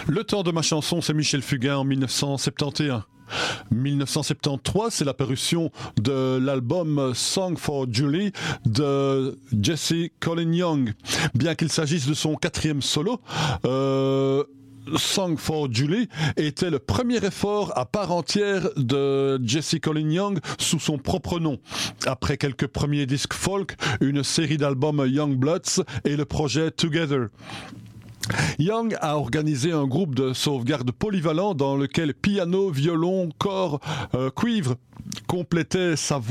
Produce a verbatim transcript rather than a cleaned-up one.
Le temps de ma chanson, c'est Michel Fugain en dix-neuf cent soixante et onze. dix-neuf cent soixante-treize, c'est la parution de l'album Song for Julie de Jesse Colin Young. Bien qu'il s'agisse de son quatrième solo, euh, Song for Julie était le premier effort à part entière de Jesse Colin Young sous son propre nom. Après quelques premiers disques folk, une série d'albums Young Bloods et le projet Together. Young a organisé un groupe de sauvegarde polyvalent dans lequel piano, violon, cor, euh, cuivre complétaient sa voix.